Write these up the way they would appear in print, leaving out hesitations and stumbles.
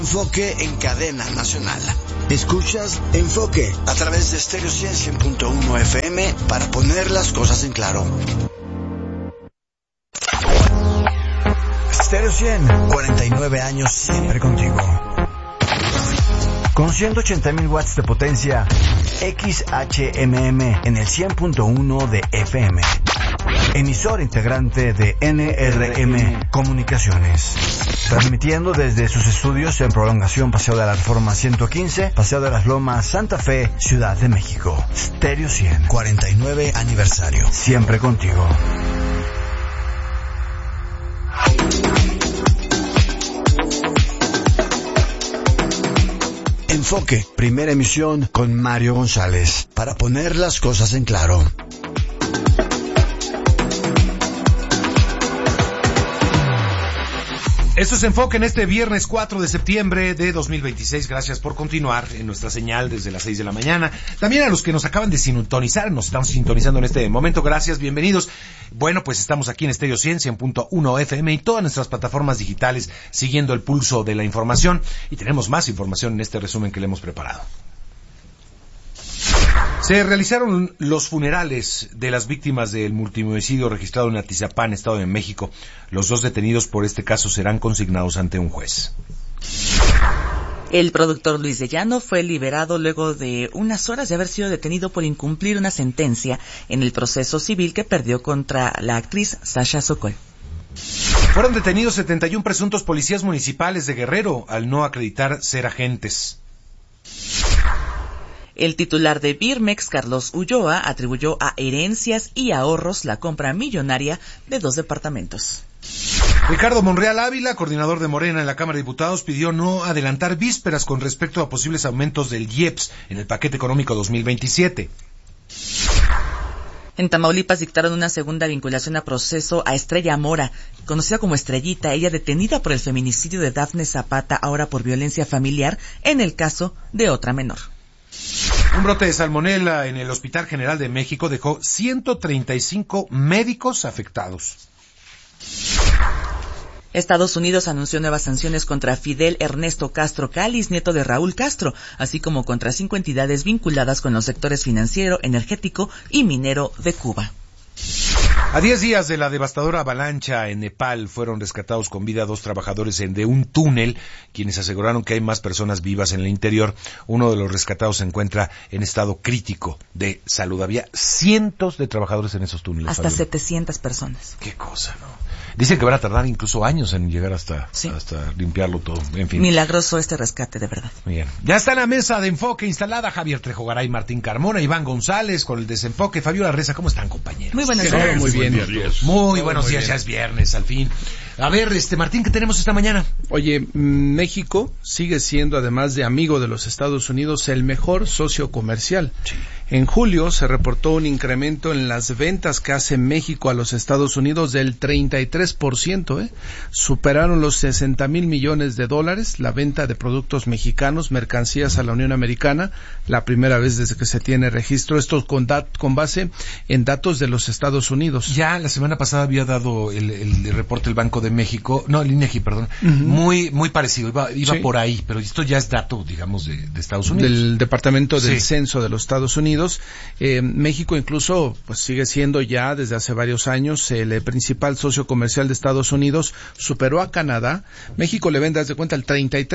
Enfoque en cadena nacional. Escuchas Enfoque a través de Stereo 100.1 FM para poner las cosas en claro. Stereo 100, 49 años siempre contigo. Con 180,000 watts de potencia, XHMM en el 100.1 de FM. Emisor integrante de NRM Comunicaciones. Transmitiendo desde sus estudios en Prolongación Paseo de la Reforma 115, Paseo de las Lomas, Santa Fe, Ciudad de México. Stereo 100, 49 aniversario. Siempre contigo. Enfoque, primera emisión con Mario González, para poner las cosas en claro. Esto es Enfoque en este viernes 4 de septiembre de 2026. Gracias por continuar en nuestra señal desde las 6 de la mañana. También a los que nos acaban de sintonizar, nos estamos sintonizando en este momento. Gracias, bienvenidos. Bueno, pues estamos aquí en Stereo 100.1 FM y todas nuestras plataformas digitales siguiendo el pulso de la información. Y tenemos más información en este resumen que le hemos preparado. Se realizaron los funerales de las víctimas del multihomicidio registrado en Atizapán, Estado de México. Los 2 detenidos por este caso serán consignados ante un juez. El productor Luis de Llano fue liberado luego de unas horas de haber sido detenido por incumplir una sentencia en el proceso civil que perdió contra la actriz Sasha Sokol. Fueron detenidos 71 presuntos policías municipales de Guerrero al no acreditar ser agentes. El titular de Birmex, Carlos Ulloa, atribuyó a herencias y ahorros la compra millonaria de 2 departamentos. Ricardo Monreal Ávila, coordinador de Morena en la Cámara de Diputados, pidió no adelantar vísperas con respecto a posibles aumentos del IEPS en el paquete económico 2027. En Tamaulipas dictaron una segunda vinculación a proceso a Estrella Mora, conocida como Estrellita, ella detenida por el feminicidio de Dafne Zapata, ahora por violencia familiar, en el caso de otra menor. Un brote de salmonela en el Hospital General de México dejó 135 médicos afectados. Estados Unidos anunció nuevas sanciones contra Fidel Ernesto Castro Cáliz, nieto de Raúl Castro, así como contra 5 entidades vinculadas con los sectores financiero, energético y minero de Cuba. A 10 días de la devastadora avalancha en Nepal, fueron rescatados con vida 2 trabajadores de un túnel, quienes aseguraron que hay más personas vivas en el interior. Uno de los rescatados se encuentra en estado crítico de salud. Había cientos de trabajadores en esos túneles. Hasta 700 personas. Qué cosa, ¿no? Dicen que van a tardar incluso años en llegar hasta limpiarlo todo. En fin. Milagroso este rescate, de verdad. Bien. Ya está la mesa de enfoque instalada. Javier Trejo Garay, Martín Carmona, Iván González con el desenfoque. Fabiola Reza, ¿cómo están, compañeros? Muy buenos días. Muy bien. Muy buenos días, ya es viernes, al fin. A ver, Martín, ¿qué tenemos esta mañana? Oye, México sigue siendo, además de amigo de los Estados Unidos, el mejor socio comercial. Sí. En julio se reportó un incremento en las ventas que hace México a los Estados Unidos del 33%, Superaron los 60,000 millones de dólares la venta de productos mexicanos, mercancías a la Unión Americana, la primera vez desde que se tiene registro. Esto con base en datos de los Estados Unidos. Ya la semana pasada había dado el reporte del Banco de México, no, el INEGI, perdón, muy parecido, iba sí, por ahí, pero esto ya es dato, digamos, de Estados Unidos. Del Departamento del Censo de los Estados Unidos. México incluso pues sigue siendo ya desde hace varios años el principal socio comercial de Estados Unidos, superó a Canadá. México le vende, haz de cuenta, el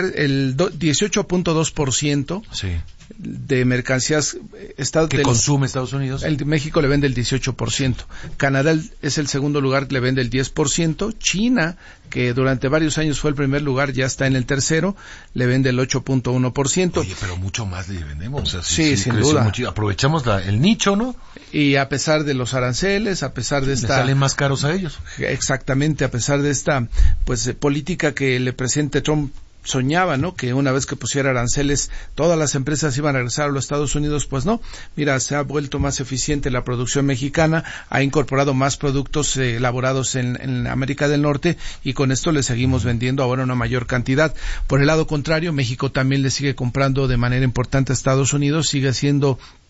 18.2% sí, de mercancías que consume Estados Unidos. México le vende el 18%. Canadá es el segundo lugar, le vende el 10%. China, que durante varios años fue el primer lugar, ya está en el tercero, le vende el 8.1%. Oye, pero mucho más le vendemos. O sea, sí, sin duda. Aprovechamos el nicho, ¿no? Y a pesar de los aranceles, a pesar de esta... Le salen más caros a ellos. Exactamente, a pesar de esta política que le presente Trump, soñaba, ¿no?, que una vez que pusiera aranceles todas las empresas iban a regresar a los Estados Unidos. Pues no, mira, se ha vuelto más eficiente la producción mexicana, ha incorporado más productos elaborados en América del Norte, y con esto le seguimos vendiendo ahora una mayor cantidad. Por el lado contrario, México también le sigue comprando de manera importante a Estados Unidos, sigue siendo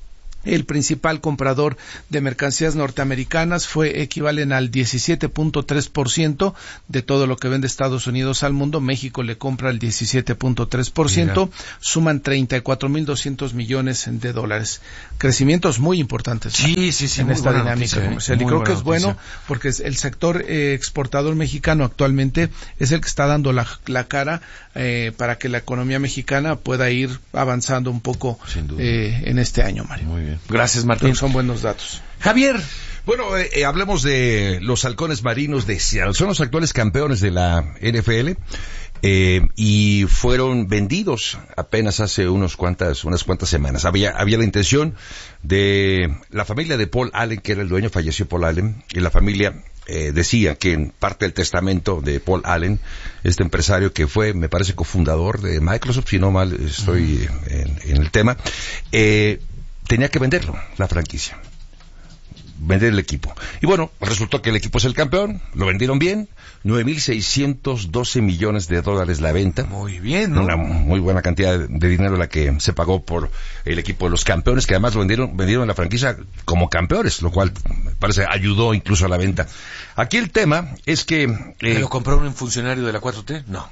el principal comprador de mercancías norteamericanas, equivalen al 17.3% de todo lo que vende Estados Unidos al mundo. México le compra el 17.3%, suman 34.200 millones de dólares. Crecimientos muy importantes. Sí, en esta dinámica comercial. Y creo que es bueno porque el sector exportador mexicano actualmente es el que está dando la cara para que la economía mexicana pueda ir avanzando un poco en este año, Mario. Muy bien. Gracias, Martín. Son buenos datos. Javier. Bueno, hablemos de los Halcones Marinos de Seattle. Son los actuales campeones de la NFL. Y fueron vendidos apenas hace unas cuantas semanas. Había la intención de la familia de Paul Allen, que era el dueño, falleció Paul Allen, y la familia decía que en parte del testamento de Paul Allen, este empresario que fue, me parece, cofundador de Microsoft, si no mal estoy en el tema, tenía que venderlo, la franquicia, vender el equipo. Y bueno, resultó que el equipo es el campeón, lo vendieron bien, $9,612 millones la venta. Muy bien, ¿no? Una muy buena cantidad de dinero la que se pagó por el equipo de los campeones, que además lo vendieron la franquicia como campeones, lo cual parece ayudó incluso a la venta. Aquí el tema es que... ¿Lo compró un funcionario de la 4T? No.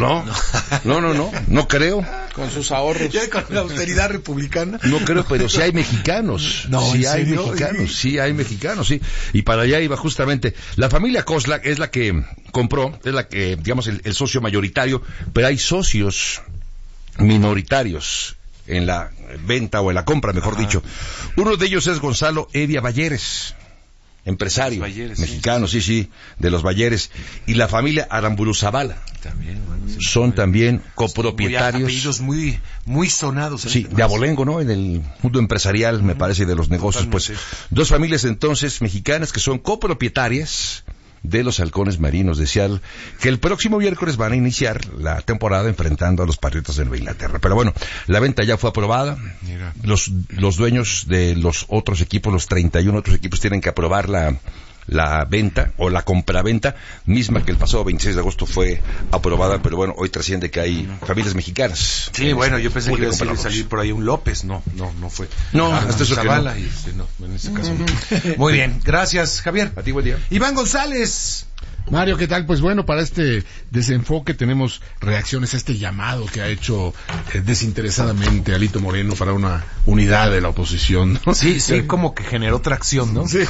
No creo. Con sus ahorros. ¿Ya con la austeridad republicana? No creo, pero sí hay mexicanos. Sí hay mexicanos, sí. Y para allá iba justamente. La familia Koslak es la que compró, es la que, digamos, el socio mayoritario, pero hay socios minoritarios en la venta o en la compra, mejor dicho. Uno de ellos es Gonzalo Evia Balleres, empresario mexicano, sí, de los Balleres, y la familia Aramburu Zavala. Son también copropietarios. Apellidos muy sonados. Sí, de abolengo, ¿no? En el mundo empresarial, me parece, de los negocios. Totalmente. Pues, dos familias entonces mexicanas que son copropietarias de los Halcones Marinos de Seattle, que el próximo miércoles van a iniciar la temporada enfrentando a los Patriotas de Nueva Inglaterra. Pero bueno, la venta ya fue aprobada. Mira. Los dueños de los otros equipos, los 31 otros equipos, tienen que aprobar la venta o la compraventa misma que el pasado 26 de agosto fue aprobada, pero bueno, hoy trasciende que hay familias mexicanas. Sí, bueno, yo pensé que iba a salir por ahí un López, no fue. No, hasta eso Zavala, que no. En ese caso. Muy bien, gracias, Javier. A ti, buen día. Iván González. Mario, ¿qué tal? Pues bueno, para este desenfoque tenemos reacciones a este llamado que ha hecho desinteresadamente Alito Moreno para una unidad de la oposición, ¿no? Sí, como que generó tracción, ¿no? Sí.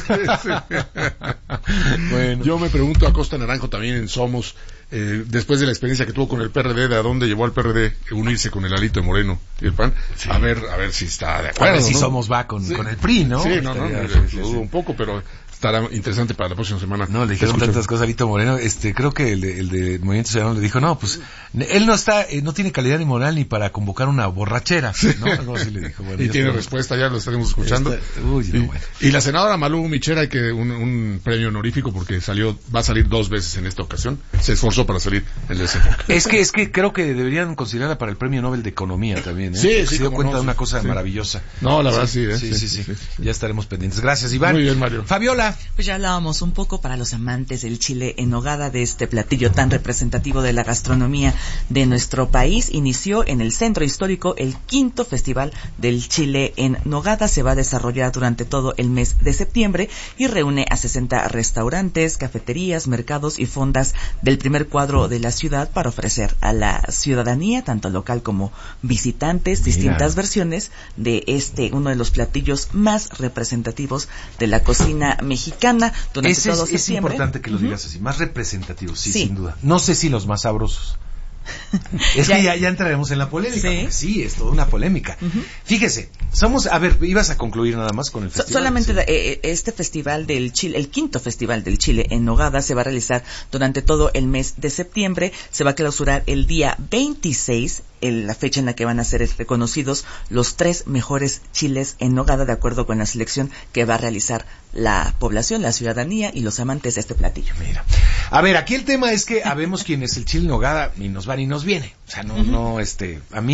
Bueno. Yo me pregunto a Costa Naranjo también en Somos, después de la experiencia que tuvo con el PRD, ¿de a dónde llevó al PRD unirse con el Alito de Moreno y el PAN? Sí. A ver si está de acuerdo. A ver si ¿no? Somos va con el PRI, ¿no? Sí, no, lo dudo un poco, pero estará interesante para la próxima semana. No, le dijeron tantas cosas a Alito Moreno, creo que el de Movimiento Ciudadano le dijo, no, pues, él no tiene calidad ni moral ni para convocar una borrachera, ¿no? Algo así le dijo. Bueno, y tiene respuesta, ya lo estaremos escuchando. Y la senadora Malú Michera, hay que un premio honorífico porque va a salir 2 veces en esta ocasión, se esforzó para salir el desenfoque. Es que creo que deberían considerarla para el Premio Nobel de Economía también, ¿eh? Sí, se dio cuenta de una cosa maravillosa. No, la verdad sí. Sí. Ya estaremos pendientes. Gracias, Iván. Muy bien, Mario. Fabiola. Pues ya hablábamos un poco para los amantes del chile en nogada, de este platillo tan representativo de la gastronomía de nuestro país. Inició en el centro histórico el 5º Festival del Chile en Nogada. Se va a desarrollar durante todo el mes de septiembre y reúne a 60 restaurantes, cafeterías, mercados y fondas del primer cuadro de la ciudad para ofrecer a la ciudadanía, tanto local como visitantes, distintas versiones de uno de los platillos más representativos de la cocina mexicana. Es importante que lo digas así, más representativos, sí, sin duda. No sé si los más sabrosos. Es que ya entraremos en la polémica. Sí, es toda una polémica. Fíjese, ibas a concluir nada más con el festival. Solamente este festival del Chile, el 5º Festival del Chile en Nogada, se va a realizar durante todo el mes de septiembre. Se va a clausurar el día 26, la fecha en la que van a ser reconocidos los 3 mejores chiles en nogada, de acuerdo con la selección que va a realizar la población, la ciudadanía y los amantes de este platillo. Mira, a ver, aquí el tema es que habemos quienes el chile en nogada ni nos va ni nos viene. O sea, a mí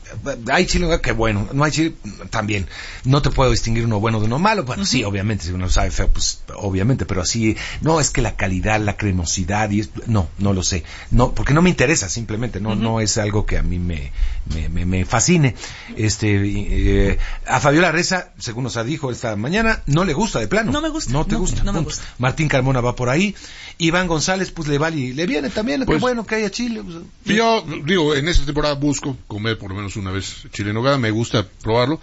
hay chile en nogada que bueno, no hay chile también. No te puedo distinguir uno bueno de uno malo. Bueno, sí, obviamente, si uno sabe feo, pues obviamente, pero así, no, es que la calidad, la cremosidad, no lo sé. No, porque no me interesa, simplemente, no es algo que a mí me fascine. A Fabiola Reza, según nos dijo esta mañana, no le gusta de plano. No me gusta. No te gusta. No me gusta. Martín Carmona va por ahí. Iván González, pues le vale y le viene también. Pues, qué bueno que haya chile. Pues, yo digo, en esta temporada busco comer por lo menos una vez chile en nogada, me gusta probarlo,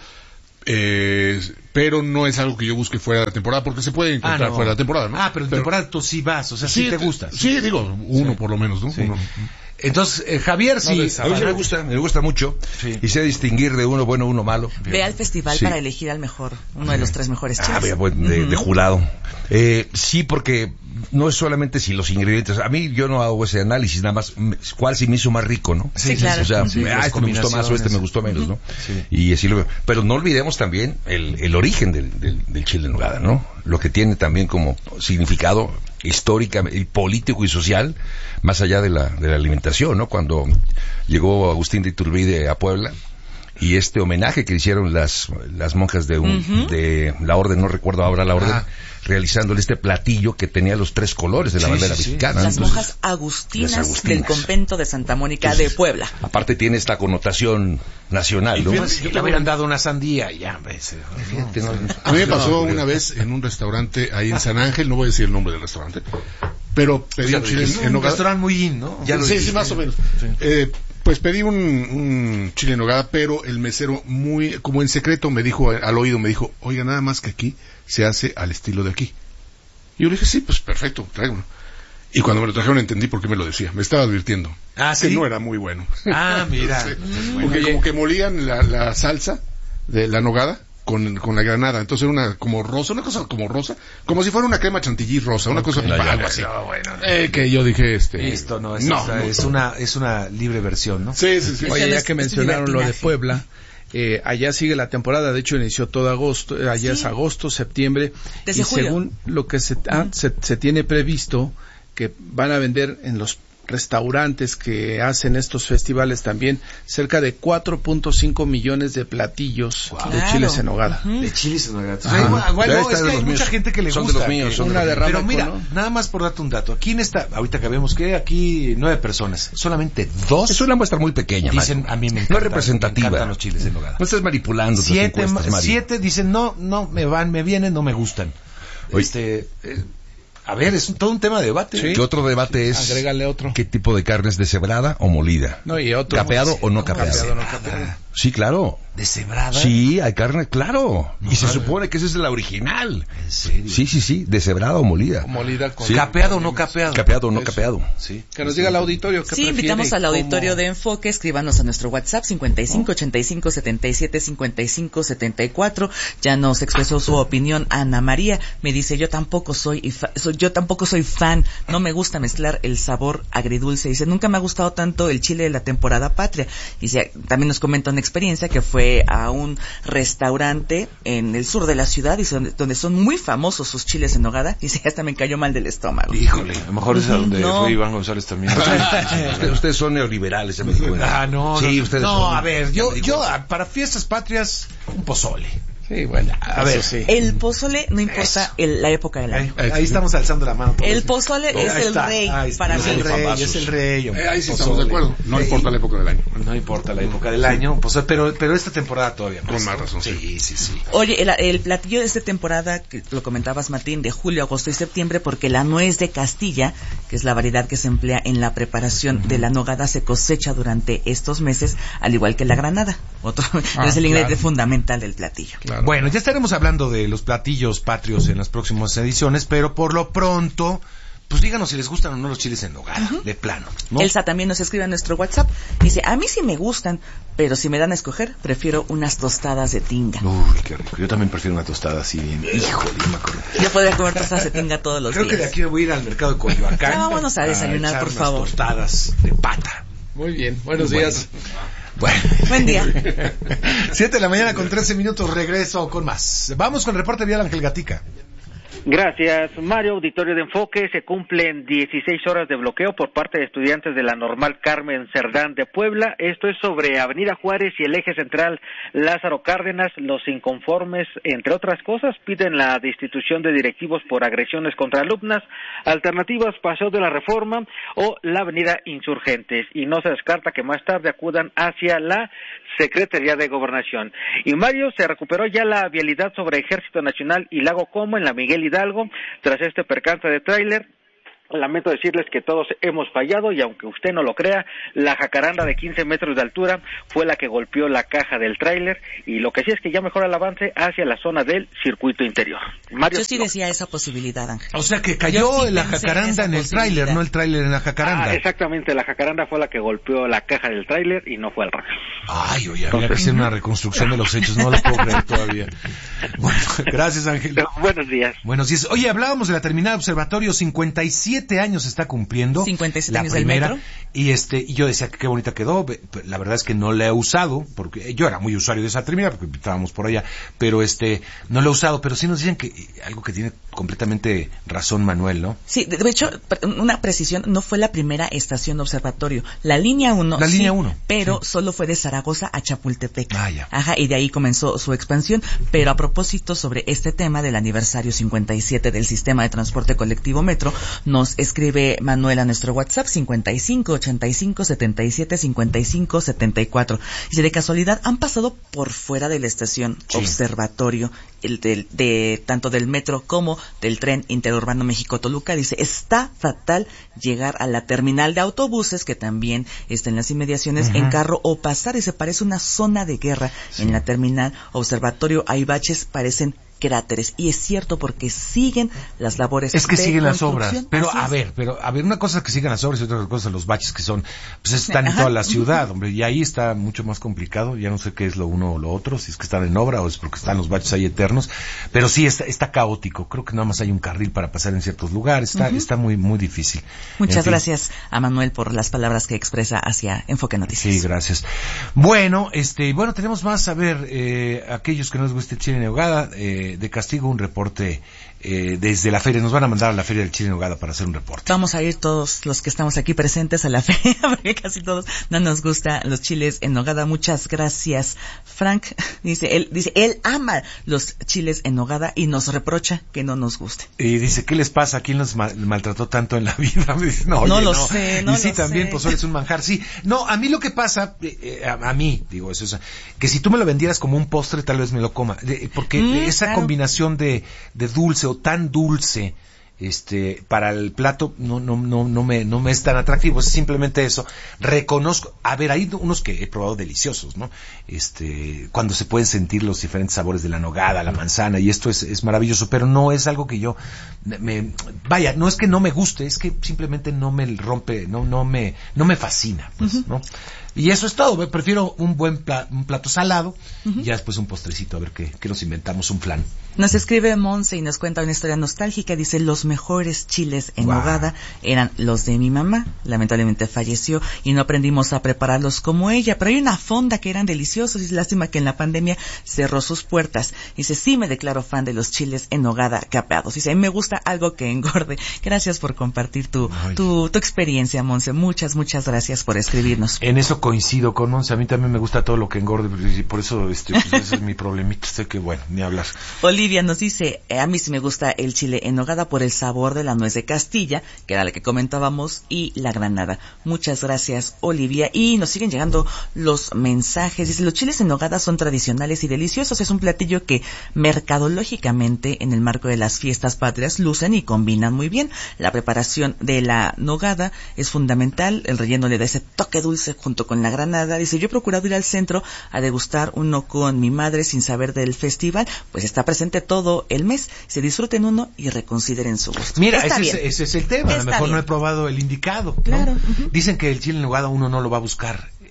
pero no es algo que yo busque fuera de la temporada, porque se puede encontrar fuera de la temporada, ¿no? Pero en temporada tú sí vas, o sea, sí te gusta. Sí, digo, uno por lo menos, ¿no? Sí. Uno. Entonces, Javier, sí. A mí sí me gusta mucho. Sí. Y sé distinguir de uno bueno, uno malo. Ve al festival para elegir al mejor, uno de los 3 mejores chiles. De jurado. Sí, porque no es solamente si los ingredientes. A mí yo no hago ese análisis, nada más cuál se me hizo más rico, ¿no? Sí, claro. O sea, este me gustó más o este me gustó menos, ¿no? Sí. Y así lo veo. Pero no olvidemos también el origen del chile en nogada, ¿no? Lo que tiene también como significado histórica, político y social, más allá de la alimentación, ¿no? Cuando llegó Agustín de Iturbide a Puebla, y este homenaje que hicieron las monjas de la orden, no recuerdo ahora la orden, realizándole este platillo que tenía los 3 colores de la bandera mexicana. Las monjas agustinas del convento de Santa Mónica de Puebla. Aparte tiene esta connotación nacional, ¿no? Yo le hubieran dado una sandía y ya, A mí me pasó una vez en un restaurante ahí en San Ángel, no voy a decir el nombre del restaurante, pero pedí un chile en nogada. Un restaurante muy in, ¿no? Sí, más o menos. Sí. Pues pedí un chile en nogada, pero el mesero muy, como en secreto me dijo al oído, oiga, nada más que aquí se hace al estilo de aquí. Y yo le dije, sí, pues perfecto, tráigalo. Y cuando me lo trajeron entendí por qué me lo decía. Me estaba advirtiendo. ¿Sí? Que no era muy bueno. Mira. Sí. Porque como que molían la salsa de la nogada con la granada, entonces era una cosa como si fuera una crema chantilly rosa, una cosa algo así. Que yo dije Esto no es una libre versión, ¿no? Sí. Oye, ya que mencionaron lo de Puebla, allá sigue la temporada, de hecho inició todo agosto, allá es agosto, septiembre, desde julio. Según lo que se tiene previsto, que van a vender en los restaurantes que hacen estos festivales también cerca de 4.5 millones de platillos de chiles en nogada. De chiles en nogada. Bueno, es que hay mucha gente que le gusta. Son de los míos. Pero mira, nada más por darte un dato. Aquí ahorita que vemos que aquí 9 personas, solamente 2. Es una muestra muy pequeña, dicen, Mario. a mí me encanta. No es representativa. Me encantan los chiles en nogada. No estás manipulando. 7 dicen, no me vienen, no me gustan. A ver, es todo un tema de debate. ¿Sí? ¿Qué otro debate es? Agrégale otro. ¿Qué tipo de carne es deshebrada o molida? No, y otro. ¿Capeado o no capeado? Sí, claro. ¿Deshebrada? Sí, hay carne, claro. Y se supone que esa es la original. ¿En serio? Sí. ¿Deshebrada o molida? Molida con... ¿Capeado o no capeado? ¿Capeado o no capeado? Sí. Que nos diga el auditorio qué prefiere. Invitamos al auditorio de Enfoque, escríbanos a nuestro WhatsApp 55 85 77 55 74. Ya nos expresó su opinión Ana María. Me dice, yo tampoco soy fan, no me gusta mezclar el sabor agridulce. Dice, nunca me ha gustado tanto el chile de la temporada patria. Dice, también nos comenta una experiencia que fue a un restaurante en el sur de la ciudad, dice, donde son muy famosos sus chiles en nogada. Dice, hasta me cayó mal del estómago. Híjole, a lo mejor es a donde fue Iván González también. Ustedes son neoliberales, amigo. No. Sí, ustedes no, son. A ver, yo para fiestas patrias, un pozole. Sí, bueno, a ver, sí. El pozole no importa la época del año. Ahí estamos alzando la mano. El pozole es el rey para mí. Es el rey. Ahí sí estamos de acuerdo. No importa la época del año. No importa la época del año, pues, pero esta temporada todavía más. Con más razón. Sí. Oye, el platillo de esta temporada, que lo comentabas, Martín, de julio, agosto y septiembre, porque la nuez de Castilla, que es la variedad que se emplea en la preparación de la nogada, se cosecha durante estos meses, al igual que la granada. Es el ingrediente fundamental del platillo. Claro. Bueno, ya estaremos hablando de los platillos patrios en las próximas ediciones, pero por lo pronto, pues díganos si les gustan o no los chiles en nogada, de plano, ¿no? Elsa también nos escribe a nuestro WhatsApp, dice, a mí sí me gustan, pero si me dan a escoger, prefiero unas tostadas de tinga. Uy, qué rico. Yo también prefiero una tostada así bien. Híjole, me acuerdo. Yo podría comer tostadas de tinga todos los días. Creo que de aquí voy a ir al mercado de Coyoacán. Ya vámonos a desayunar, por favor. Tostadas de pata. Muy bien, buenos días. Bueno. Buen día. 7 de la mañana con 13 minutos, regreso con más. Vamos con el reporte vial, Ángel Gatica. Gracias, Mario. Auditorio de Enfoque, se cumplen 16 horas de bloqueo por parte de estudiantes de la Normal Carmen Cerdán de Puebla. Esto es sobre Avenida Juárez y el eje central Lázaro Cárdenas. Los inconformes, entre otras cosas, piden la destitución de directivos por agresiones contra alumnas, alternativas Paseo de la Reforma o la Avenida Insurgentes. Y no se descarta que más tarde acudan hacia la Secretaría de Gobernación. Y Mario, se recuperó ya la vialidad sobre Ejército Nacional y Lago Como en la Miguel Hidalgo tras este percance de tráiler. Lamento decirles que todos hemos fallado y aunque usted no lo crea, la jacaranda de 15 metros de altura fue la que golpeó la caja del tráiler y lo que sí es que ya mejora el avance hacia la zona del circuito interior. Mario, yo sí decía esa posibilidad, Ángel. O sea que cayó sí la jacaranda en el tráiler, no el tráiler en la jacaranda. Exactamente, la jacaranda fue la que golpeó la caja del tráiler y no fue al revés. Ay, oye, había que hacer una reconstrucción de los hechos, no lo puedo creer todavía. Bueno, gracias, Ángel. Buenos días. Buenos días. Oye, hablábamos de la terminal observatorio, 57 años está cumpliendo. 57 la años primera, del metro. Y yo decía que qué bonita quedó. La verdad es que no la he usado, porque yo era muy usuario de esa terminal, porque estábamos por allá, pero no la he usado, pero sí nos dicen que algo que tiene completamente razón Manuel, ¿no? Sí, de hecho, una precisión, no fue la primera estación de observatorio. La línea 1, la línea 1, pero sí, solo fue de Zaragoza a Chapultepec. Ah, ya. Ajá, y de ahí comenzó su expansión. Pero a propósito sobre este tema del aniversario 57 del sistema de transporte colectivo Metro, nos escribe Manuel a nuestro WhatsApp 55 85 77 55 74. Dice, de casualidad, ¿han pasado por fuera de la estación observatorio tanto del metro como del tren interurbano México-Toluca? Dice, está fatal llegar a la terminal de autobuses, que también está en las inmediaciones, en carro o pasar, y se parece una zona de guerra en la terminal observatorio. Hay baches, parecen cráteres, y es cierto porque siguen las labores. Es que de siguen las obras, pero así a ver, una cosa es que sigan las obras y otra cosa los baches que son, pues están en toda la ciudad, hombre, y ahí está mucho más complicado. Ya no sé qué es lo uno o lo otro, si es que están en obra o es porque están los baches ahí eternos, pero sí está caótico. Creo que nada más hay un carril para pasar en ciertos lugares, está muy muy difícil. Muchas gracias a Manuel por las palabras que expresa hacia Enfoque Noticias. Sí, gracias. Bueno, tenemos más, a ver, aquellos que no les guste el chile en ahogada, de castigo, un reporte desde la feria. Nos van a mandar a la feria del chile en nogada para hacer un reporte. Vamos a ir todos los que estamos aquí presentes a la feria, porque casi todos no nos gustan los chiles en nogada. Muchas gracias, Frank. Dice él ama los chiles en nogada y nos reprocha que no nos guste. Y dice, ¿qué les pasa? ¿Quién los maltrató tanto en la vida? Dice, no lo sé. Y sí, también, pues es un manjar. Sí, no, a mí lo que pasa, a mí, digo, eso, que si tú me lo vendieras como un postre, tal vez me lo coma. Porque esa combinación de dulce o tan dulce, para el plato no me es tan atractivo. Es simplemente eso. Reconozco, a ver, hay unos que he probado deliciosos, ¿no? Cuando se pueden sentir los diferentes sabores de la nogada, la manzana, y esto es maravilloso, pero no es algo que yo vaya, no es que no me guste, es que simplemente no me rompe, no me fascina, pues, ¿no? Y eso es todo. Prefiero un plato salado y ya después un postrecito, a ver qué nos inventamos, un flan. Nos escribe Monse y nos cuenta una historia nostálgica. Dice, los mejores chiles en nogada eran los de mi mamá. Lamentablemente falleció y no aprendimos a prepararlos como ella, pero hay una fonda que eran deliciosos. Y lástima que en la pandemia cerró sus puertas. Dice, sí me declaro fan de los chiles en nogada capeados. Dice, me gusta algo que engorde. Gracias por compartir tu experiencia, Monse. Muchas gracias por escribirnos. En eso coincido con Monse. A mí también me gusta todo lo que engorde, y por eso pues ese es mi problemita. Sé que bueno, ni hablar. Olivia nos dice, a mí sí me gusta el chile en nogada por el sabor de la nuez de Castilla, que era la que comentábamos, y la granada. Muchas gracias, Olivia. Y nos siguen llegando los mensajes. Dice, los chiles en nogada son tradicionales y deliciosos. Es un platillo que mercadológicamente, en el marco de las fiestas patrias, lucen y combinan muy bien. La preparación de la nogada es fundamental. El relleno le da ese toque dulce junto con la granada. Dice, yo he procurado ir al centro a degustar uno con mi madre sin saber del festival, pues está presente todo el mes. Se disfruten uno y reconsideren su gusto. Mira, ese es el tema. A lo mejor no he probado el indicado, ¿no? Claro. Dicen que el chile en nogada uno no lo va a buscar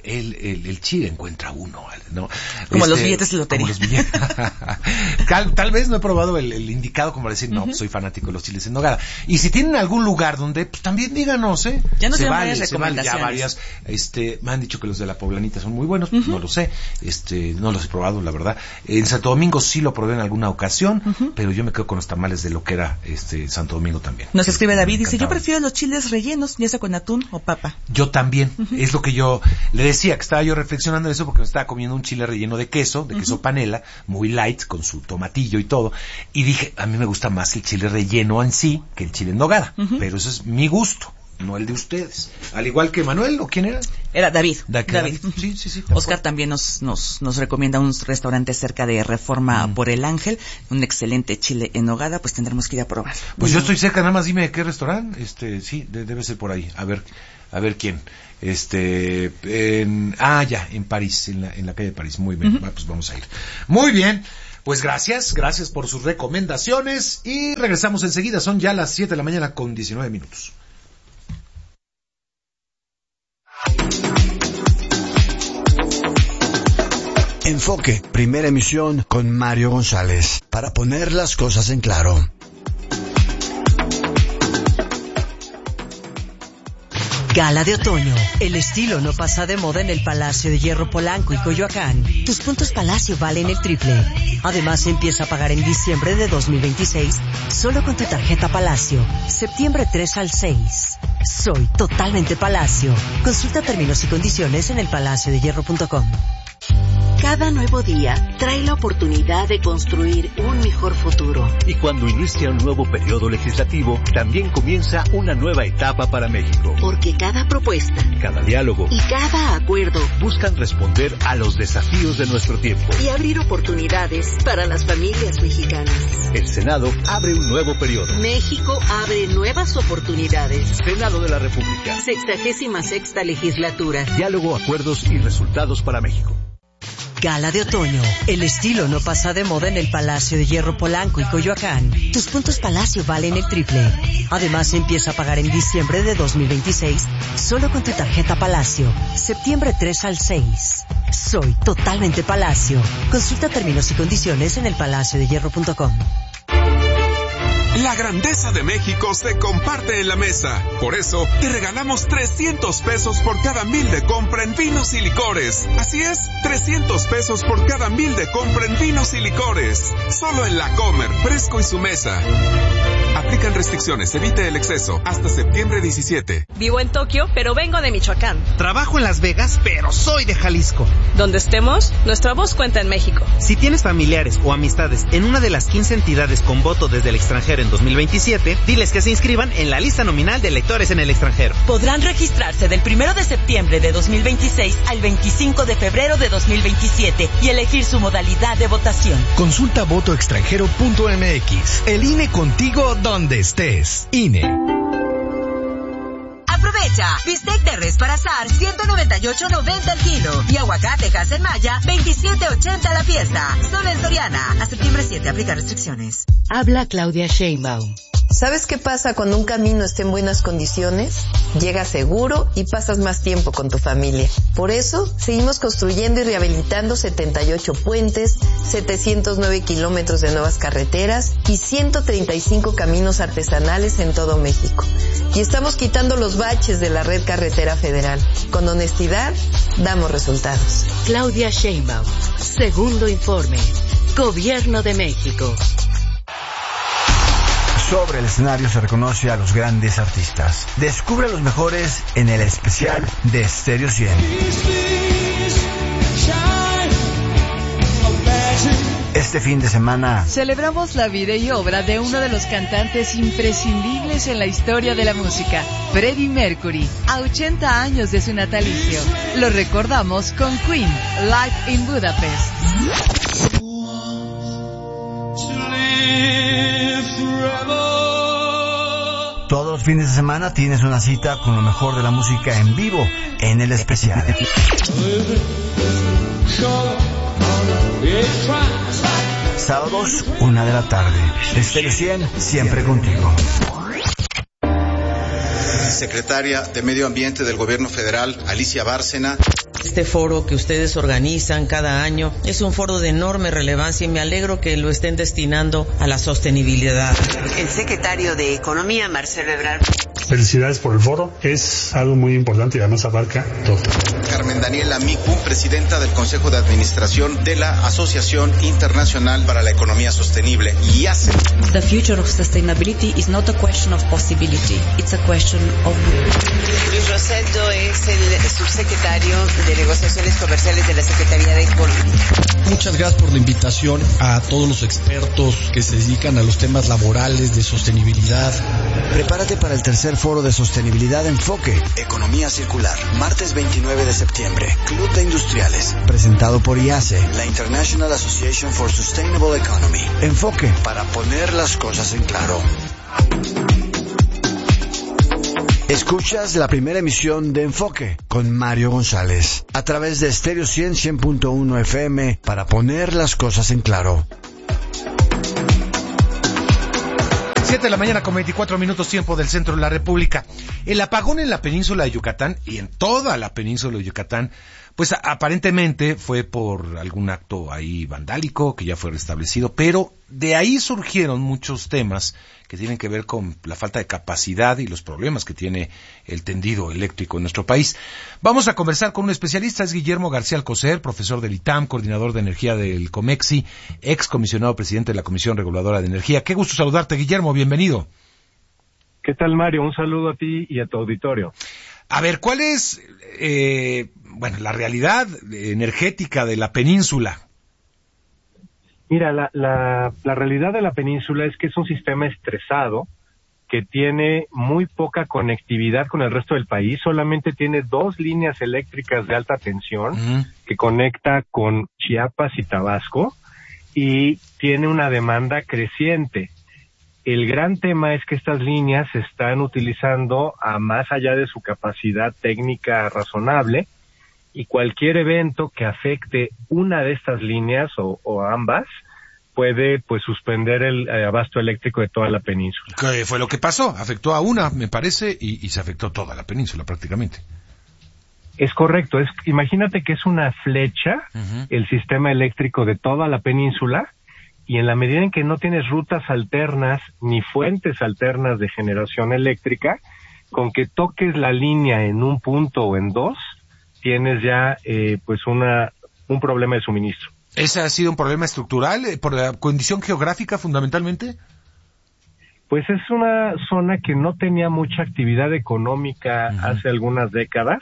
el chile encuentra uno, ¿no? Como los billetes de lotería. Como los billetes. Tal vez no he probado el indicado como decir, no, soy fanático de los chiles en nogada. Y si tienen algún lugar donde, pues también díganos, Ya nos se dan vale, varias recomendaciones. Ya varias, me han dicho que los de la Poblanita son muy buenos, no lo sé, no los he probado, la verdad. En Santo Domingo sí lo probé en alguna ocasión, pero yo me quedo con los tamales de lo que era Santo Domingo también. Nos escribe David, dice, yo prefiero los chiles rellenos, ya sea con atún o papa. Yo también, es lo que yo le decía, que estaba yo reflexionando en eso porque me estaba comiendo un chile relleno de queso panela, muy light, con su tomatillo y todo, y dije, a mí me gusta más el chile relleno en sí que el chile en nogada, pero eso es mi gusto, no el de ustedes. Al igual que Manuel, ¿o quién era? Era David. David. Sí. Oscar también nos recomienda un restaurante cerca de Reforma por el Ángel, un excelente chile en nogada, pues tendremos que ir a probar. Pues yo estoy cerca, nada más dime qué restaurante, sí, debe ser por ahí, a ver quién. En París, en la calle de París. Muy bien, pues vamos a ir. Muy bien, pues gracias por sus recomendaciones y regresamos enseguida. Son ya las 7 de la mañana con 19 minutos. Enfoque, primera emisión con Mario González, para poner las cosas en claro. Gala de otoño. El estilo no pasa de moda en el Palacio de Hierro Polanco y Coyoacán. Tus puntos Palacio valen el triple. Además, empieza a pagar en diciembre de 2026 solo con tu tarjeta Palacio. Septiembre 3 al 6. Soy totalmente Palacio. Consulta términos y condiciones en elpalaciodehierro.com. Cada nuevo día trae la oportunidad de construir un mejor futuro. Y cuando inicia un nuevo periodo legislativo, también comienza una nueva etapa para México. Porque cada propuesta, cada diálogo y cada acuerdo buscan responder a los desafíos de nuestro tiempo y abrir oportunidades para las familias mexicanas. El Senado abre un nuevo periodo. México abre nuevas oportunidades. Senado de la República. 66ª legislatura. Diálogo, acuerdos y resultados para México. Gala de otoño. El estilo no pasa de moda en el Palacio de Hierro Polanco y Coyoacán. Tus puntos Palacio valen el triple. Además, empieza a pagar en diciembre de 2026 solo con tu tarjeta Palacio. Septiembre 3 al 6. Soy totalmente Palacio. Consulta términos y condiciones en elpalaciodehierro.com. La grandeza de México se comparte en la mesa. Por eso, te regalamos 300 pesos por cada 1,000 de compra en vinos y licores. Así es, 300 pesos por cada 1,000 de compra en vinos y licores. Solo en La Comer, Fresco y su mesa. Aplican restricciones, evite el exceso. Hasta septiembre 17. Vivo en Tokio, pero vengo de Michoacán. Trabajo en Las Vegas, pero soy de Jalisco. Donde estemos, nuestra voz cuenta en México. Si tienes familiares o amistades en una de las 15 entidades con voto desde el extranjero en 2027, diles que se inscriban en la lista nominal de electores en el extranjero. Podrán registrarse del 1 de septiembre de 2026 al 25 de febrero de 2027 y elegir su modalidad de votación. Consulta votoextranjero.mx. El INE contigo donde estés. INE. Aprovecha, bistec de res para asar, 198.90 el kilo. Y aguacate Maya, 27.80 la pieza. Solo en Soriana. A septiembre 7, aplica restricciones. Habla Claudia Sheinbaum. ¿Sabes qué pasa cuando un camino está en buenas condiciones? Llegas seguro y pasas más tiempo con tu familia. Por eso, seguimos construyendo y rehabilitando 78 puentes, 709 kilómetros de nuevas carreteras y 135 caminos artesanales en todo México. Y estamos quitando los baches de la red carretera federal. Con honestidad, damos resultados. Claudia Sheinbaum. Segundo informe. Gobierno de México. Sobre el escenario se reconoce a los grandes artistas. Descubre a los mejores en el especial de Stereo 100. Este fin de semana celebramos la vida y obra de uno de los cantantes imprescindibles en la historia de la música, Freddie Mercury, a 80 años de su natalicio. Lo recordamos con Queen, Live in Budapest. Todos los fines de semana tienes una cita con lo mejor de la música en vivo en el especial. Sábados, 1 de la tarde. Stereo 100, siempre contigo. Secretaria de Medio Ambiente del Gobierno Federal, Alicia Bárcena. Este foro que ustedes organizan cada año es un foro de enorme relevancia y me alegro que lo estén destinando a la sostenibilidad. El secretario de Economía, Marcelo Ebrard. Felicidades por el foro, es algo muy importante y además abarca todo. Carmen Daniela Micu, presidenta del Consejo de Administración de la Asociación Internacional para la Economía Sostenible, IASE. The future of sustainability is not a question of possibility, it's a question of will. Luis Rosendo es el subsecretario de Negociaciones Comerciales de la Secretaría de Economía. Muchas gracias por la invitación a todos los expertos que se dedican a los temas laborales de sostenibilidad. Prepárate para el tercer foro de sostenibilidad Enfoque, Economía Circular, martes 29 de septiembre, Club de Industriales, presentado por IASE, la International Association for Sustainable Economy. Enfoque, para poner las cosas en claro. Escuchas la primera emisión de Enfoque con Mario González a través de Stereo 100.1 FM para poner las cosas en claro. 7 de la mañana con 24 minutos tiempo del centro de la República. El apagón en la península de Yucatán y en toda la península de Yucatán, pues aparentemente fue por algún acto ahí vandálico que ya fue restablecido, pero de ahí surgieron muchos temas que tienen que ver con la falta de capacidad y los problemas que tiene el tendido eléctrico en nuestro país. Vamos a conversar con un especialista, es Guillermo García Alcocer, profesor del ITAM, coordinador de energía del COMEXI, ex comisionado presidente de la Comisión Reguladora de Energía. Qué gusto saludarte, Guillermo, bienvenido. ¿Qué tal, Mario? Un saludo a ti y a tu auditorio. A ver, ¿cuál es la realidad energética de la península? Mira, la realidad de la península es que es un sistema estresado que tiene muy poca conectividad con el resto del país. Solamente tiene 2 líneas eléctricas de alta tensión que conecta con Chiapas y Tabasco y tiene una demanda creciente. El gran tema es que estas líneas se están utilizando a más allá de su capacidad técnica razonable y cualquier evento que afecte una de estas líneas o ambas puede pues suspender el abasto eléctrico de toda la península. ¿Qué fue lo que pasó? Afectó a una, me parece, y se afectó toda la península prácticamente. Es correcto. Imagínate que es una flecha el sistema eléctrico de toda la península y en la medida en que no tienes rutas alternas ni fuentes alternas de generación eléctrica, con que toques la línea en un punto o en dos, tienes ya un problema de suministro. ¿Ese ha sido un problema estructural por la condición geográfica fundamentalmente? Pues es una zona que no tenía mucha actividad económica hace algunas décadas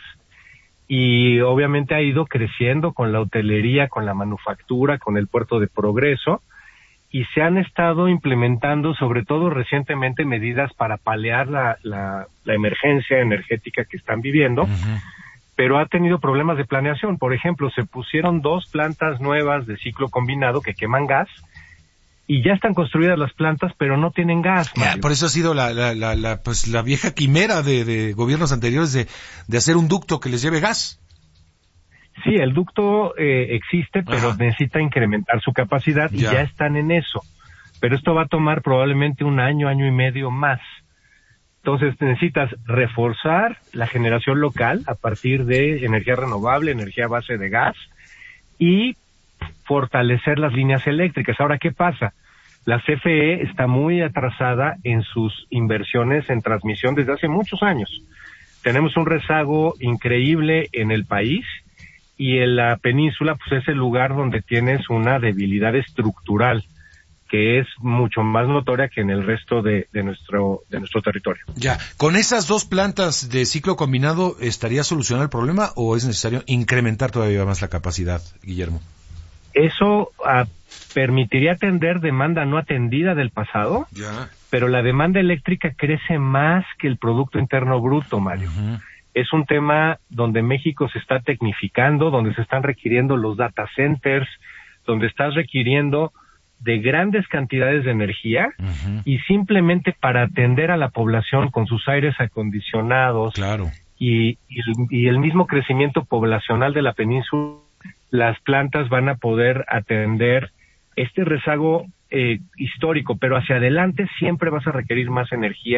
y obviamente ha ido creciendo con la hotelería, con la manufactura, con el puerto de Progreso y se han estado implementando sobre todo recientemente medidas para paliar la emergencia energética que están viviendo. Pero ha tenido problemas de planeación. Por ejemplo, se pusieron 2 plantas nuevas de ciclo combinado que queman gas y ya están construidas las plantas, pero no tienen gas. Por eso ha sido la vieja quimera de gobiernos anteriores de hacer un ducto que les lleve gas. Sí, el ducto existe, pero necesita incrementar su capacidad y ya están en eso. Pero esto va a tomar probablemente un año, año y medio más. Entonces necesitas reforzar la generación local a partir de energía renovable, energía a base de gas y fortalecer las líneas eléctricas. Ahora, ¿qué pasa? La CFE está muy atrasada en sus inversiones en transmisión desde hace muchos años. Tenemos un rezago increíble en el país y en la península pues es el lugar donde tienes una debilidad estructural que es mucho más notoria que en el resto de nuestro territorio. Ya, ¿con esas 2 plantas de ciclo combinado estaría solucionado el problema o es necesario incrementar todavía más la capacidad, Guillermo? Eso permitiría atender demanda no atendida del pasado, pero la demanda eléctrica crece más que el Producto Interno Bruto, Mario. Es un tema donde México se está tecnificando, donde se están requiriendo los data centers, donde estás requiriendo de grandes cantidades de energía y simplemente para atender a la población con sus aires acondicionados y el mismo crecimiento poblacional de la península, las plantas van a poder atender este rezago histórico, pero hacia adelante siempre vas a requerir más energía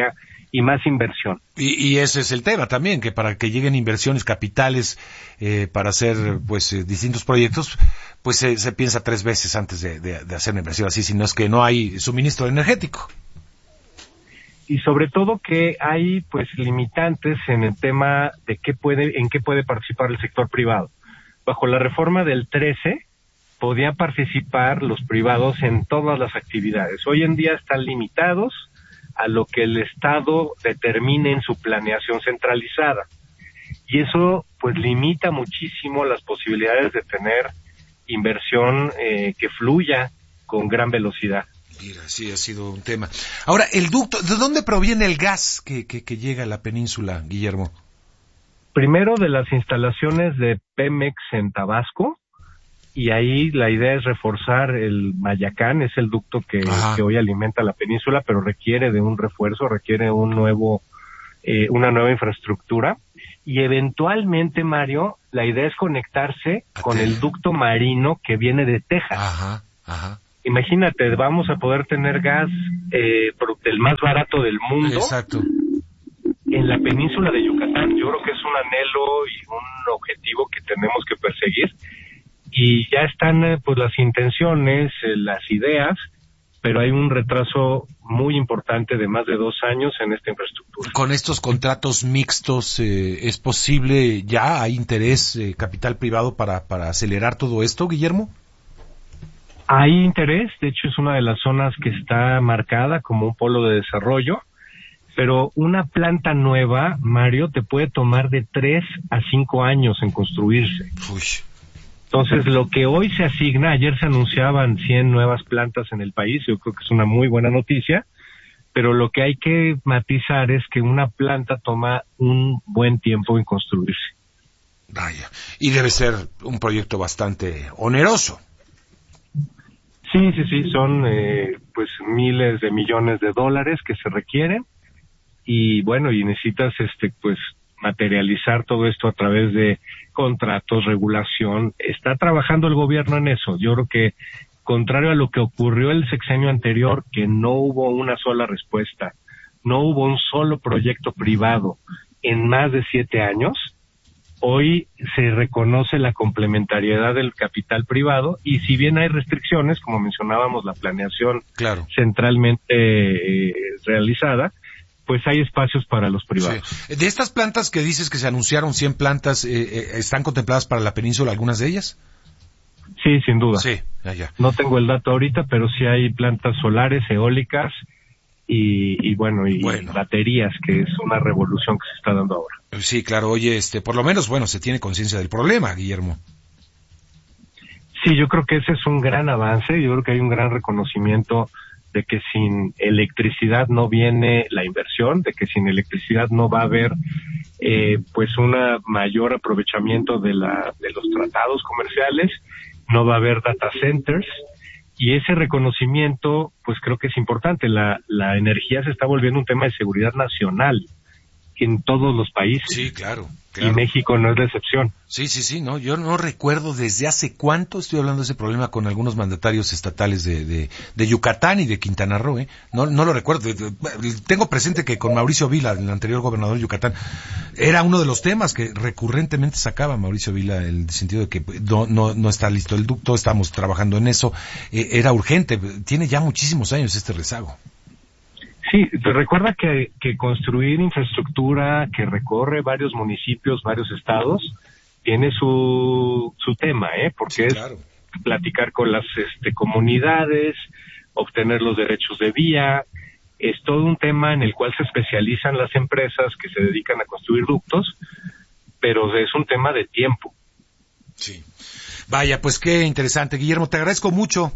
y más inversión. Y ese es el tema también, que para que lleguen inversiones capitales para hacer distintos proyectos, pues se piensa 3 veces antes de hacer una inversión así, si no es que no hay suministro energético. Y sobre todo que hay pues limitantes en el tema de en qué puede participar el sector privado. Bajo la reforma del 13 podían participar los privados en todas las actividades. Hoy en día están limitados a lo que el Estado determine en su planeación centralizada. Y eso pues limita muchísimo las posibilidades de tener inversión que fluya con gran velocidad. Mira, sí ha sido un tema. Ahora, el ducto, ¿de dónde proviene el gas que llega a la península, Guillermo? Primero de las instalaciones de Pemex en Tabasco, y ahí la idea es reforzar el Mayacán, es el ducto que hoy alimenta la península, pero requiere de un refuerzo, requiere una nueva infraestructura, y eventualmente, Mario, la idea es conectarse con el ducto marino que viene de Texas. Imagínate, vamos a poder tener gas del más barato del mundo. Exacto. En la península de Yucatán. Yo creo que es un anhelo y un objetivo que tenemos que perseguir. Y ya están pues las intenciones, las ideas, pero hay un retraso muy importante de más de 2 años en esta infraestructura. Con estos contratos mixtos, ¿es posible ya? ¿Hay interés capital privado para acelerar todo esto, Guillermo? Hay interés, de hecho es una de las zonas que está marcada como un polo de desarrollo, pero una planta nueva, Mario, te puede tomar de 3 a 5 años en construirse. Uy. Entonces, lo que hoy se asigna, ayer se anunciaban 100 nuevas plantas en el país, yo creo que es una muy buena noticia, pero lo que hay que matizar es que una planta toma un buen tiempo en construirse. Vaya, y debe ser un proyecto bastante oneroso. Sí, son pues miles de millones de dólares que se requieren, y bueno, y necesitas pues materializar todo esto a través de contratos, regulación. Está trabajando el gobierno en eso. Yo creo que, contrario a lo que ocurrió el sexenio anterior, que no hubo una sola respuesta, no hubo un solo proyecto privado en más de 7 años, hoy se reconoce la complementariedad del capital privado, y si bien hay restricciones, como mencionábamos, la planeación centralmente realizada, pues hay espacios para los privados. Sí. De estas plantas que dices que se anunciaron, 100 plantas, ¿están contempladas para la península algunas de ellas? Sí, sin duda. Sí, ya. No tengo el dato ahorita, pero sí hay plantas solares, eólicas y baterías, que es una revolución que se está dando ahora. Sí, claro. Oye, por lo menos, se tiene conciencia del problema, Guillermo. Sí, yo creo que ese es un gran avance. Yo creo que hay un gran reconocimiento de que sin electricidad no viene la inversión, de que sin electricidad no va a haber pues un mayor aprovechamiento de los tratados comerciales, no va a haber data centers, y ese reconocimiento pues creo que es importante. La energía se está volviendo un tema de seguridad nacional en todos los países. Sí, claro. Y México no es la excepción. Sí, no, yo no recuerdo desde hace cuánto estoy hablando de ese problema con algunos mandatarios estatales de Yucatán y de Quintana Roo, no lo recuerdo. Tengo presente que con Mauricio Vila, el anterior gobernador de Yucatán, era uno de los temas que recurrentemente sacaba Mauricio Vila, en el sentido de que no está listo el ducto, estamos trabajando en eso, era urgente, tiene ya muchísimos años este rezago. Sí, recuerda que construir infraestructura que recorre varios municipios, varios estados, tiene su tema, porque es platicar con las comunidades, obtener los derechos de vía. Es todo un tema en el cual se especializan las empresas que se dedican a construir ductos, pero es un tema de tiempo. Sí. Vaya, pues qué interesante. Guillermo, te agradezco mucho.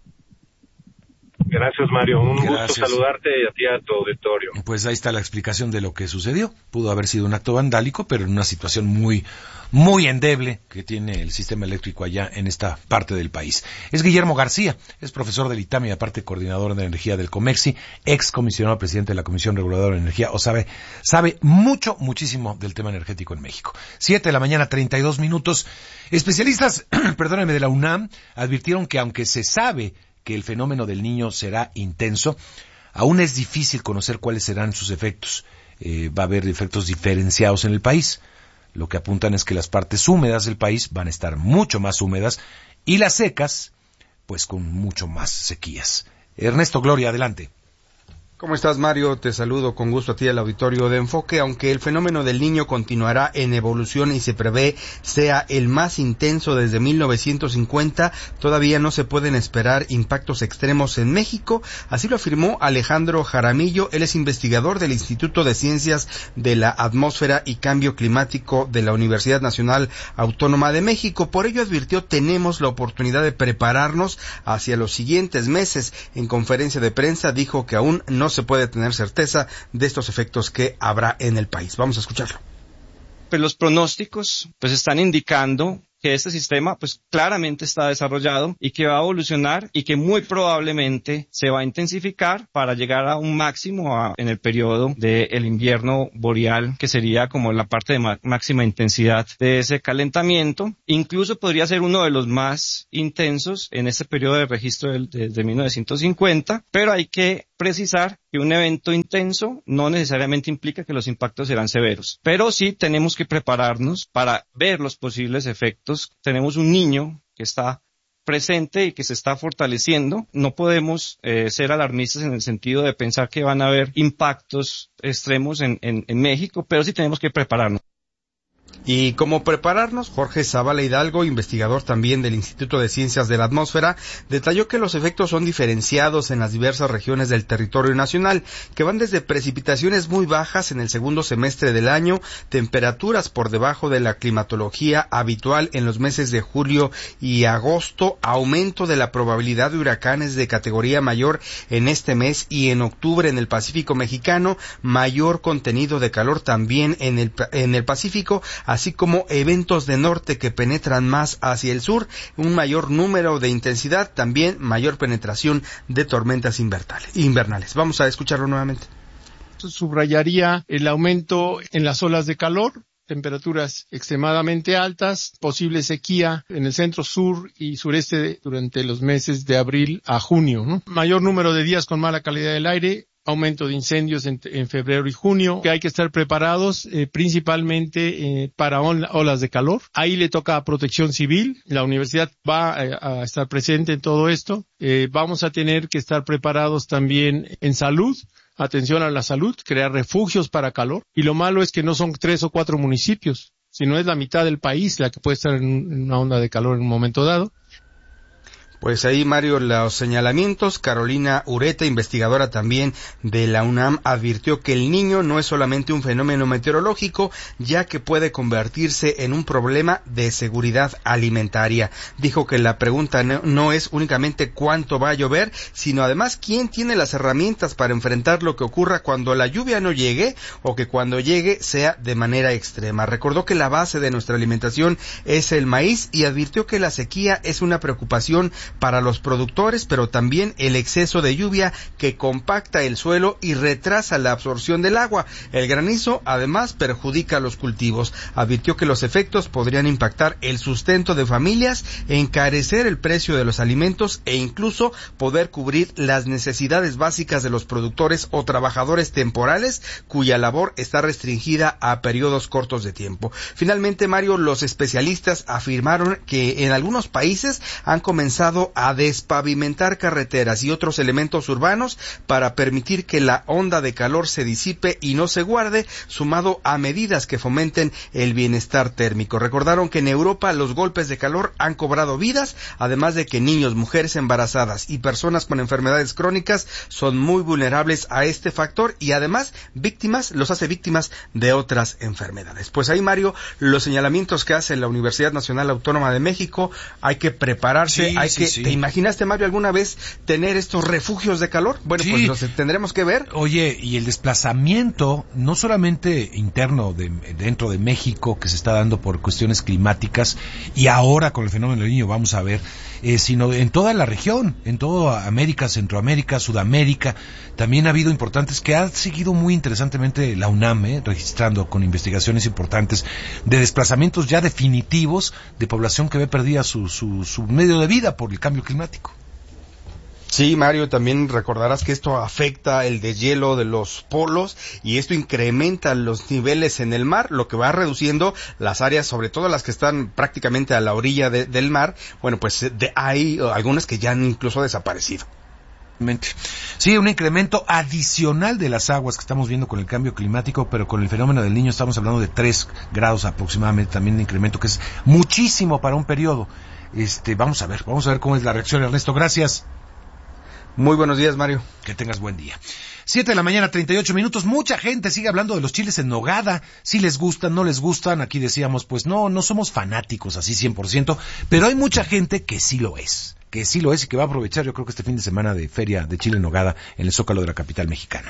Gracias, Mario. Un gusto saludarte y a ti, a tu auditorio. Pues ahí está la explicación de lo que sucedió. Pudo haber sido un acto vandálico, pero en una situación muy, muy endeble que tiene el sistema eléctrico allá en esta parte del país. Es Guillermo García, es profesor del ITAM y aparte coordinador de energía del COMEXI, ex comisionado presidente de la Comisión Reguladora de Energía, sabe muchísimo del tema energético en México. 7:32 a.m. Especialistas, de la UNAM advirtieron que aunque se sabe que el fenómeno del Niño será intenso, Aún es difícil conocer cuáles serán sus efectos. Va a haber efectos diferenciados en el país. Lo que apuntan es que las partes húmedas del país van a estar mucho más húmedas y las secas, pues con mucho más sequías. Ernesto Gloria, adelante. ¿Cómo estás, Mario? Te saludo con gusto a ti al auditorio de Enfoque. Aunque el fenómeno del Niño continuará en evolución y se prevé sea el más intenso desde 1950, todavía no se pueden esperar impactos extremos en México. Así lo afirmó Alejandro Jaramillo. Él es investigador del Instituto de Ciencias de la Atmósfera y Cambio Climático de la Universidad Nacional Autónoma de México. Por ello advirtió, tenemos la oportunidad de prepararnos hacia los siguientes meses. En conferencia de prensa dijo que aún no se puede tener certeza de estos efectos que habrá en el país. Vamos a escucharlo. Pues los pronósticos están indicando que este sistema claramente está desarrollado y que va a evolucionar y que muy probablemente se va a intensificar para llegar a un máximo en el periodo del invierno boreal, que sería como la parte de máxima intensidad de ese calentamiento. Incluso podría ser uno de los más intensos en este periodo de registro desde 1950, pero hay que precisar que un evento intenso no necesariamente implica que los impactos serán severos, pero sí tenemos que prepararnos para ver los posibles efectos. Tenemos un niño que está presente y que se está fortaleciendo. No podemos ser alarmistas en el sentido de pensar que van a haber impactos extremos en México, pero sí tenemos que prepararnos. Y cómo prepararnos, Jorge Zavala Hidalgo, investigador también del Instituto de Ciencias de la Atmósfera, detalló que los efectos son diferenciados en las diversas regiones del territorio nacional, que van desde precipitaciones muy bajas en el segundo semestre del año, temperaturas por debajo de la climatología habitual en los meses de julio y agosto, aumento de la probabilidad de huracanes de categoría mayor en este mes y en octubre en el Pacífico mexicano, mayor contenido de calor también en el Pacífico, así como eventos de norte que penetran más hacia el sur, un mayor número de intensidad, también mayor penetración de tormentas invernales. Vamos a escucharlo nuevamente. Subrayaría el aumento en las olas de calor, temperaturas extremadamente altas, posible sequía en el centro, sur y sureste durante los meses de abril a junio, ¿no? Mayor número de días con mala calidad del aire, aumento de incendios en febrero y junio, que hay que estar preparados principalmente para olas de calor. Ahí le toca a Protección Civil, la universidad va a estar presente en todo esto. Vamos a tener que estar preparados también en salud, atención a la salud, crear refugios para calor. Y lo malo es que no son 3 o 4 municipios, sino es la mitad del país la que puede estar en una onda de calor en un momento dado. Pues ahí, Mario, los señalamientos. Carolina Ureta, investigadora también de la UNAM, advirtió que el Niño no es solamente un fenómeno meteorológico, ya que puede convertirse en un problema de seguridad alimentaria. Dijo que la pregunta no es únicamente cuánto va a llover, sino además quién tiene las herramientas para enfrentar lo que ocurra cuando la lluvia no llegue o que cuando llegue sea de manera extrema. Recordó que la base de nuestra alimentación es el maíz y advirtió que la sequía es una preocupación para los productores, pero también el exceso de lluvia que compacta el suelo y retrasa la absorción del agua. El granizo además perjudica a los cultivos. Advirtió que los efectos podrían impactar el sustento de familias, encarecer el precio de los alimentos e incluso poder cubrir las necesidades básicas de los productores o trabajadores temporales cuya labor está restringida a periodos cortos de tiempo. Finalmente, Mario, los especialistas afirmaron que en algunos países han comenzado a despavimentar carreteras y otros elementos urbanos para permitir que la onda de calor se disipe y no se guarde, sumado a medidas que fomenten el bienestar térmico. Recordaron que en Europa los golpes de calor han cobrado vidas, además de que niños, mujeres embarazadas y personas con enfermedades crónicas son muy vulnerables a este factor y además los hace víctimas de otras enfermedades. Pues ahí, Mario, los señalamientos que hace la Universidad Nacional Autónoma de México, hay que prepararse, sí. ¿Te imaginaste, Mario, alguna vez tener estos refugios de calor? Bueno, pues los tendremos que ver. Oye, y el desplazamiento, no solamente interno dentro de México, que se está dando por cuestiones climáticas, y ahora con el fenómeno del Niño vamos a ver, sino en toda la región, en toda América, Centroamérica, Sudamérica, también ha habido importantes que ha seguido muy interesantemente la UNAM, registrando con investigaciones importantes de desplazamientos ya definitivos de población que ve perdida su medio de vida por el cambio climático. Sí, Mario, también recordarás que esto afecta el deshielo de los polos y esto incrementa los niveles en el mar, lo que va reduciendo las áreas, sobre todo las que están prácticamente a la orilla del mar. Bueno, pues hay algunas que ya han incluso desaparecido. Sí, un incremento adicional de las aguas que estamos viendo con el cambio climático, pero con el fenómeno del Niño estamos hablando de 3 grados aproximadamente, también de incremento, que es muchísimo para un periodo. Vamos a ver cómo es la reacción, Ernesto. Gracias. Muy buenos días, Mario. Que tengas buen día. 7:38 a.m. Mucha gente sigue hablando de los chiles en nogada. Si les gustan, no les gustan. Aquí decíamos, pues no somos fanáticos así 100%, pero hay mucha gente que sí lo es y que va a aprovechar, yo creo que este fin de semana de feria de chile en nogada en el Zócalo de la capital mexicana.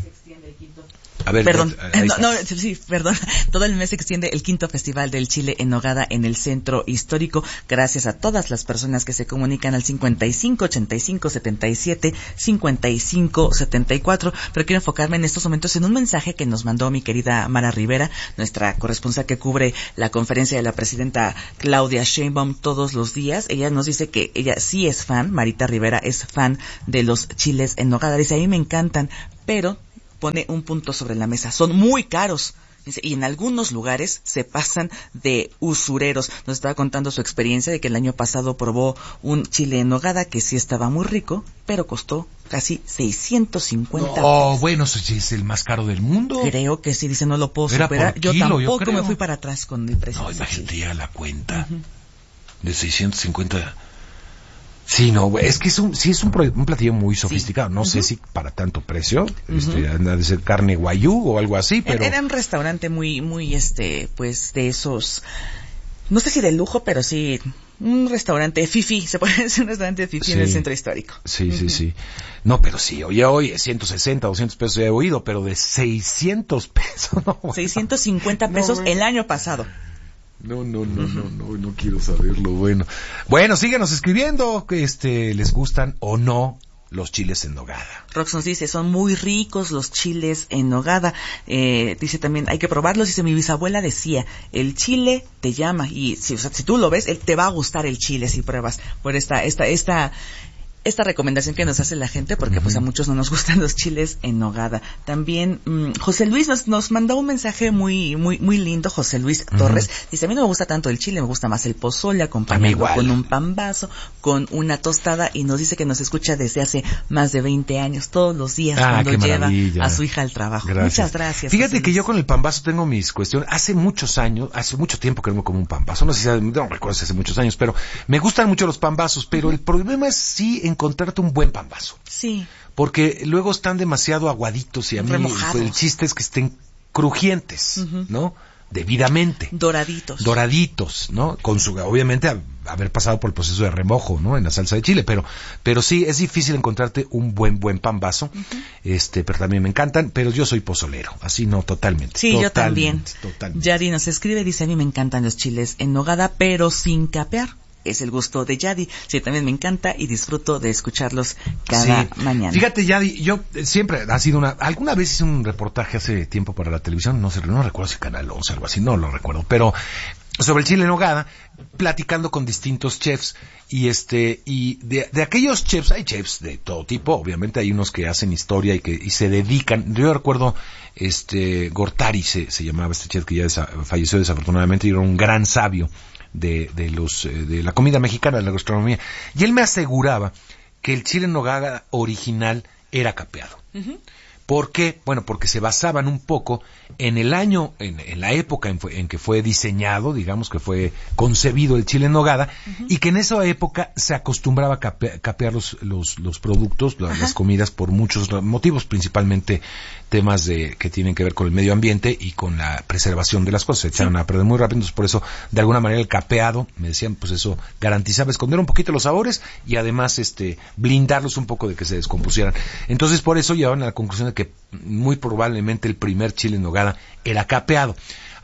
A ver, perdón, perdón. Todo el mes se extiende el 5º Festival del Chile en Nogada en el Centro Histórico. Gracias a todas las personas que se comunican al 55 85 77 55 74. Pero quiero enfocarme en estos momentos en un mensaje que nos mandó mi querida Mara Rivera, nuestra corresponsal que cubre la conferencia de la presidenta Claudia Sheinbaum todos los días. Ella nos dice que ella sí es fan, Marita Rivera es fan de los chiles en nogada. Dice, a mí me encantan, pero pone un punto sobre la mesa, son muy caros. Dice, y en algunos lugares se pasan de usureros. Nos estaba contando su experiencia de que el año pasado probó un chile en nogada que sí estaba muy rico, pero costó casi 650 pesos. Oh, bueno, eso sí es el más caro del mundo. Creo que sí, dice, no lo puedo superar. Yo tampoco me fui para atrás con el precio. No, imagínate a la cuenta de 650. Sí, no, es que es un platillo muy sofisticado. No sé si para tanto precio, anda de ser carne guayú o algo así, pero era un restaurante muy, pues de esos, no sé si de lujo, pero sí un restaurante fifí, se puede decir un restaurante fifí en el Centro Histórico. Sí. No, pero sí, hoy 160, 200 pesos he oído, pero de 600 pesos, no. 650 pesos el año pasado. No quiero saberlo. Bueno, síganos escribiendo, les gustan o no los chiles en nogada. Rox nos dice, son muy ricos los chiles en nogada. Dice también, hay que probarlos. Dice, mi bisabuela decía, el chile te llama. Y si tú lo ves, te va a gustar el chile si pruebas por esta recomendación que nos hace la gente, porque pues a muchos no nos gustan los chiles en nogada. También José Luis nos mandó un mensaje muy lindo. José Luis Torres dice, a mí no me gusta tanto el chile, me gusta más el pozole acompañado con un pambazo, con una tostada, y nos dice que nos escucha desde hace más de 20 años, todos los días cuando lleva a su hija al trabajo. Muchas gracias. Fíjate que yo con el pambazo tengo mis cuestiones. Hace mucho tiempo que no me como un pambazo, no recuerdo si hace muchos años, pero me gustan mucho los pambazos, pero el problema es encontrarte un buen pambazo. Sí. Porque luego están demasiado aguaditos y a mí el chiste es que estén crujientes, ¿no? Debidamente. Doraditos, ¿no? Obviamente haber pasado por el proceso de remojo, ¿no? En la salsa de chile, pero sí es difícil encontrarte un buen pambazo. Pero también me encantan, pero yo soy pozolero, así no, totalmente. Sí, yo también. Yadi nos escribe, dice, a mí me encantan los chiles en nogada, pero sin capear. Es el gusto de Yadi. Sí, también me encanta y disfruto de escucharlos cada mañana. Fíjate, Yadi, yo siempre alguna vez hice un reportaje hace tiempo para la televisión, no recuerdo si Canal 11 o algo así, no lo recuerdo, pero sobre el chile en nogada, platicando con distintos chefs y de aquellos chefs, hay chefs de todo tipo, obviamente hay unos que hacen historia y se dedican. Yo recuerdo Gortari se llamaba este chef que ya falleció desafortunadamente, y era un gran sabio de la comida mexicana, de la gastronomía, y él me aseguraba que el chile en nogada original era capeado. ¿Por qué? Bueno, porque se basaban un poco en el año, en la época en que fue diseñado, digamos que fue concebido el chile en nogada, y que en esa época se acostumbraba a capear los productos, las comidas, por muchos motivos, principalmente temas que tienen que ver con el medio ambiente y con la preservación de las cosas. Se echaron a perder muy rápido, entonces por eso, de alguna manera, el capeado, me decían, pues eso garantizaba esconder un poquito los sabores y además blindarlos un poco de que se descompusieran. Entonces por eso llegaban a la conclusión de que muy probablemente el primer chile en nogada era capeado. Ahora,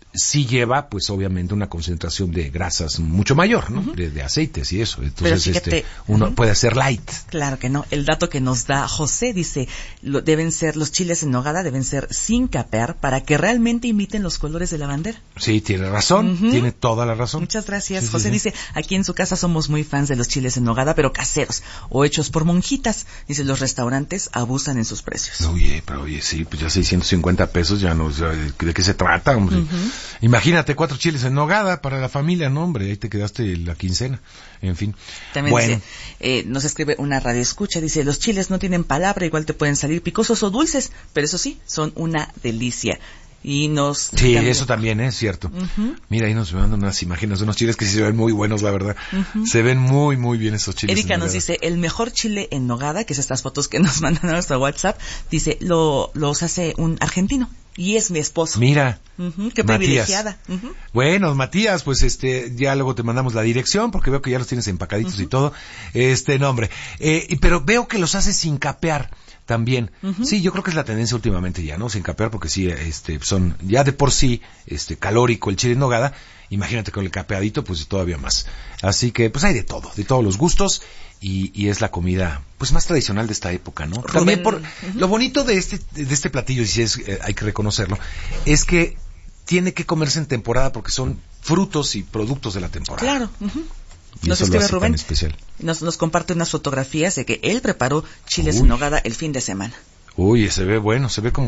sí lleva, pues obviamente, una concentración de grasas mucho mayor, ¿no? De aceites y eso. Entonces, fíjate, uno puede hacer light. Claro que no. El dato que nos da José dice, los chiles en nogada deben ser sin capear para que realmente imiten los colores de la bandera. Sí, tiene razón, tiene toda la razón. Muchas gracias. Sí, José dice, aquí en su casa somos muy fans de los chiles en nogada, pero caseros o hechos por monjitas. Dice, los restaurantes abusan en sus precios. Oye, sí, pues ya 650 pesos, ya no, ¿de qué se trata, hombre? Imagínate 4 chiles en nogada para la familia, no, hombre, ahí te quedaste la quincena. En fin. También dice, nos escribe una radioescucha, dice, los chiles no tienen palabra, igual te pueden salir picosos o dulces, pero eso sí, son una delicia. Y Sí, eso también es cierto. Mira, ahí nos mandan unas imágenes de unos chiles que sí se ven muy buenos, la verdad. Se ven muy, muy bien esos chiles. Erika nos dice, el mejor chile en nogada, que es estas fotos que nos mandan a nuestro WhatsApp, dice, los hace un argentino. Y es mi esposo. Mira. Qué privilegiada. Bueno, Matías, pues ya luego te mandamos la dirección, porque veo que ya los tienes empacaditos y todo. No, hombre. Pero veo que los haces sin capear también. Sí, yo creo que es la tendencia últimamente ya, ¿no? Sin capear, porque sí, son ya de por sí, calórico el chile en nogada. Imagínate con el capeadito, pues todavía más. Así que, pues hay de todo, de todos los gustos. Y es la comida pues más tradicional de esta época, ¿no? Rubén, también por lo bonito de este platillo, y si hay que reconocerlo, es que tiene que comerse en temporada porque son frutos y productos de la temporada. Claro. Y nos escribe Rubén, nos comparte unas fotografías de que él preparó chiles en nogada el fin de semana. Uy, se ve bueno, se ve como